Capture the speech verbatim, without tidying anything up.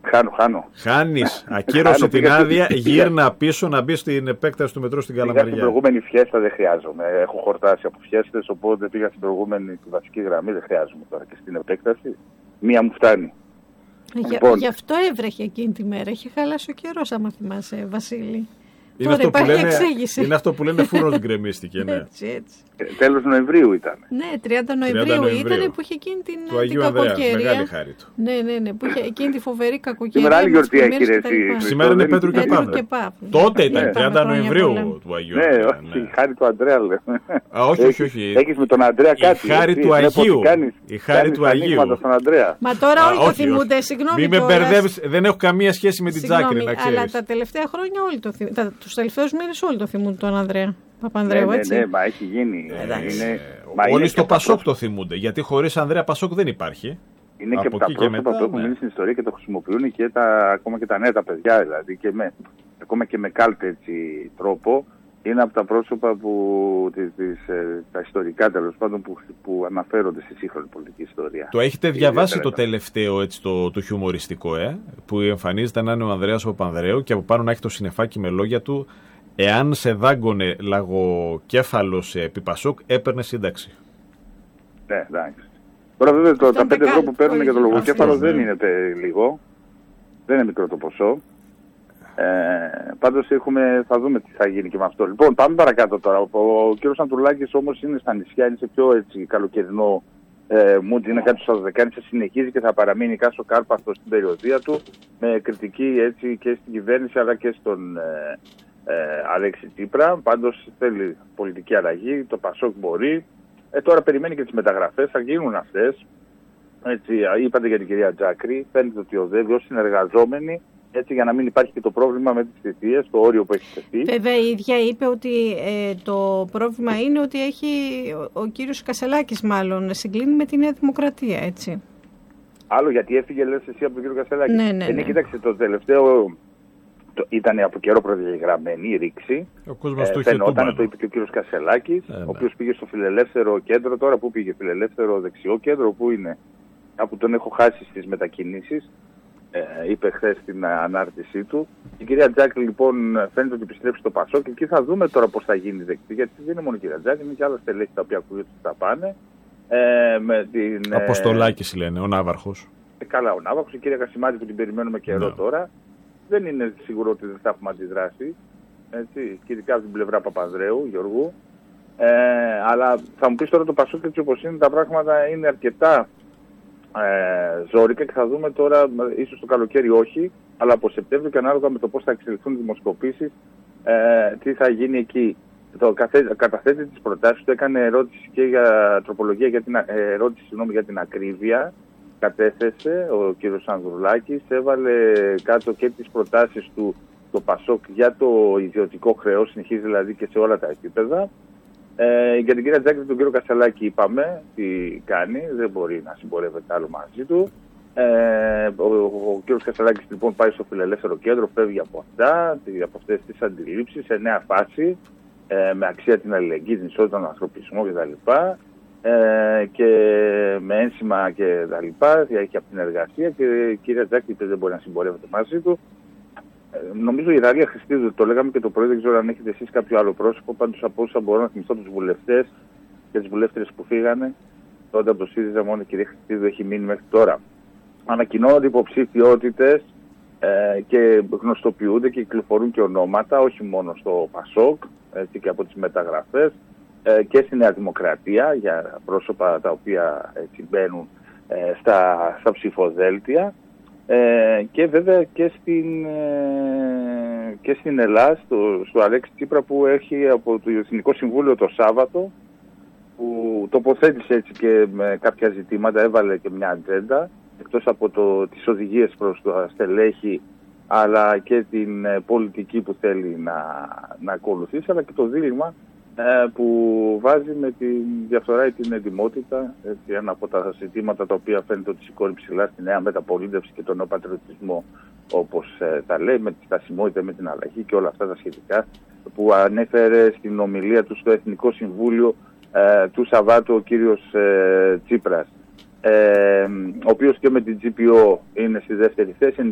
Χάνω, χάνω. Χάνεις. Ακύρωσε την άδεια, γύρνα πίσω να μπει στην επέκταση του μετρό στην Καλαμαριά. Στην προηγούμενη φιέστα δεν χρειάζομαι. Έχω χορτάσει από φιέστες, οπότε πήγα στην προηγούμενη τη βασική γραμμή, δεν χρειάζομαι τώρα. Και στην επέκταση, μία μου φτάνει. Για, λοιπόν, γι' αυτό έβρεχε εκείνη τη μέρα. Είχε χαλάσει ο καιρός, άμα θυμάσαι, Βασίλη. Είναι Τώρα αυτό, υπάρχει λένε, εξήγηση. είναι αυτό που λένε φούρνος γκρεμίστηκε. Ναι. Έτσι, έτσι. Τέλος Νοεμβρίου ήταν. Ναι, τριάντα Νοεμβρίου ήταν που είχε εκείνη την, του Αγίου την Ανδρέα, κακοκαιρία. μεγάλη χάρη του. Ναι, ναι, ναι, που είχε εκείνη τη φοβερή κακοκαιρία. Σήμερα άλλη γιορτή έχει, ρε, σήμερα είναι Πέτρου και Παύλου. Τότε ήταν, ναι, τριάντα Νοεμβρίου του Αγίου ναι, Ανδρέα. Όχι, η χάρη του Αντρέα λέμε. Α, όχι, όχι, όχι. Έχεις με τον Αντρέα κάτι. Η χάρη του Αγίου. Η χάρη του Αγίου. Μα τώρα όλοι το θυμούνται, συγγνώμη. Μην με μπερδεύεις, δεν έχω καμία σχέση με την Τζάκρη, να ξέρεις. Αλλά τα τελευταία χρόνια όλοι το θυμούνται. Τους τελευταίους μήνες όλοι το θυμούνται τον Ανδρέα Παπανδρέου, ναι, έτσι. Ναι, ναι, μα έχει γίνει. Είναι, όλοι στο Πασόκ το θυμούνται, γιατί χωρίς Ανδρέα Πασόκ δεν υπάρχει. Είναι και από τα πρόσωπα που έχουν μείνει στην ιστορία και το χρησιμοποιούν και τα, ακόμα και τα νέα τα παιδιά, δηλαδή, και με, ακόμα και με κάλτε έτσι τρόπο. Είναι από τα πρόσωπα που, τις, τις, ε, τα ιστορικά τέλος πάντων που, που αναφέρονται στη σύγχρονη πολιτική ιστορία. Το έχετε διαβάσει το τελευταίο έτσι, το, το χιουμοριστικό, ε, που εμφανίζεται να είναι ο Ανδρέας Παπανδρέου και από πάνω να έχει το συννεφάκι με λόγια του: εάν σε δάγκωνε λαγοκέφαλος επί Πασόκ, έπαιρνε σύνταξη. Ναι, εντάξει. Τώρα βέβαια το, τα πέντε ευρώ που παίρνουν για το λογοκέφαλο δεν είναι λίγο. Δεν είναι μικρό το ποσό. Ε, πάντως έχουμε, θα δούμε τι θα γίνει και με αυτό. Λοιπόν, πάμε παρακάτω τώρα. Ο, ο κύριος Αντρουλάκης όμως είναι στα νησιά, είναι σε πιο έτσι καλοκαιρινό ε, mood, είναι κάτι στο δεκάνη, συνεχίζει και θα παραμείνει κάσο κάρπαθο στην περιοδία του, με κριτική έτσι και στην κυβέρνηση αλλά και στον ε, ε, Αλέξη Τσίπρα. Πάντως θέλει πολιτική αλλαγή, το Πασόκ μπορεί. Ε, τώρα περιμένει και τις μεταγραφές, θα γίνουν αυτές. Έτσι, είπατε για την κυρία Τζάκρη, φαίνεται ότι οδεύει ως συνεργαζόμενοι, έτσι, για να μην υπάρχει και το πρόβλημα με τις θητείες, το όριο που έχει θετεί. Βέβαια η ίδια είπε ότι ε, το πρόβλημα είναι ότι έχει ο, ο κύριος Κασελάκης μάλλον συγκλίνει με τη Νέα Δημοκρατία, έτσι. Άλλο γιατί έφυγε, λες εσύ, από τον κύριο Κασελάκη. Ναι, ναι, ναι. Ε, κοίταξε, το τελευταίο το, ήταν από καιρό προδιαγραμμένη η ρήξη. Ο κόσμος ε, το είχε φαινόταν, το είπε και ο κύριος Κασελάκης, ε, ο οποίος πήγε στο φιλελεύθερο κέντρο. Τώρα που πήγε, φιλελεύθερο δεξιό κέντρο, που είναι, από τον έχω χάσει στις μετακινήσεις. Ε, είπε χθες στην ανάρτησή του. Η κυρία Τζάκρη λοιπόν φαίνεται ότι επιστρέψει στο Πασόκ και εκεί θα δούμε τώρα πώς θα γίνει δεκτή. Γιατί δεν είναι μόνο η κυρία Τζάκρη, είναι και άλλα στελέχη τα οποία ακούγεται ότι θα πάνε. Ε, με την, Αποστολάκης λένε, ο Ναύαρχος. Ε, καλά, ο Ναύαρχος, η κυρία Κασιμάτη που την περιμένουμε καιρό ναι. τώρα. Δεν είναι σίγουρο ότι δεν θα έχουμε αντιδράσει. Έτσι, και ειδικά από την πλευρά Παπανδρέου, Γιώργου. Ε, αλλά θα μου πεις τώρα το Πασόκ έτσι όπως είναι τα πράγματα είναι αρκετά Ε, ζόρικα και θα δούμε τώρα, ίσως το καλοκαίρι όχι, αλλά από Σεπτέμβριο και ανάλογα με το πώς θα εξελιχθούν οι δημοσκοπήσεις, ε, τι θα γίνει εκεί. Το καταθέτη της προτάσεις του έκανε ερώτηση και για τροπολογία, για την, ε, ερώτηση συγγνώμη, για την ακρίβεια. Κατέθεσε ο κύριος Ανδρουλάκης, έβαλε κάτω και τις προτάσεις του το Πασόκ για το ιδιωτικό χρέος, συνεχίζει δηλαδή και σε όλα τα επίπεδα. Ε, για την κυρία Τζάκρη και τον κύριο Κασελάκη είπαμε τι κάνει, δεν μπορεί να συμπορεύεται άλλο μαζί του. Ε, ο, ο κύριος Κασελάκης λοιπόν πάει στο φιλελεύθερο κέντρο, φεύγει από αυτά, από αυτές τις αντιλήψεις, σε νέα φάση, ε, με αξία την αλληλεγγύη, την ισότητα, τον ανθρωπισμό κτλ. Ε, και με ένσημα και τα λοιπά, και από την εργασία, και η κυρία Τζάκρη δεν μπορεί να συμπορεύεται μαζί του. Νομίζω η Ιδαλία Χριστίδου, το λέγαμε και το πρωί, δεν ξέρω αν έχετε εσείς κάποιο άλλο πρόσωπο, πάντως από όσα μπορώ να θυμηθώ τους βουλευτές και τις βουλεύτριες που φύγανε, τότε από το ΣΥΡΙΖΑ μόνο η κυρία Χριστίδου έχει μείνει μέχρι τώρα. Ανακοινώνονται υποψηφιότητες ε, και γνωστοποιούνται και κυκλοφορούν και ονόματα, όχι μόνο στο Πασόκ, έτσι, και από τις μεταγραφές ε, και στη Νέα Δημοκρατία, για πρόσωπα τα οποία έτσι, μπαίνουν ε, στα, στα ψηφοδέλτια. Ε, και βέβαια και στην, ε, και στην Ελλάδα, στο, στο Αλέξη Τσίπρα που έχει από το Εθνικό Συμβούλιο το Σάββατο, που τοποθέτησε έτσι και με κάποια ζητήματα, έβαλε και μια ατζέντα, εκτός από το, τις οδηγίες προς το στελέχη, αλλά και την ε, πολιτική που θέλει να, να ακολουθήσει, αλλά και το δίλημμα ε, που βάζει με τη διαφθορά ή την εντιμότητα, έτσι, ένα από τα ζητήματα τα οποία φαίνεται ότι σηκώνει ψηλά στη νέα μεταπολίτευση και τον νεοπατριωτισμό, όπως ε, τα λέει, με τη στασιμότητα, με την αλλαγή και όλα αυτά τα σχετικά, που ανέφερε στην ομιλία του στο Εθνικό Συμβούλιο ε, του Σαββάτου ο κύριος ε, Τσίπρας, ε, ο οποίος και με την τζι πι ο είναι στη δεύτερη θέση.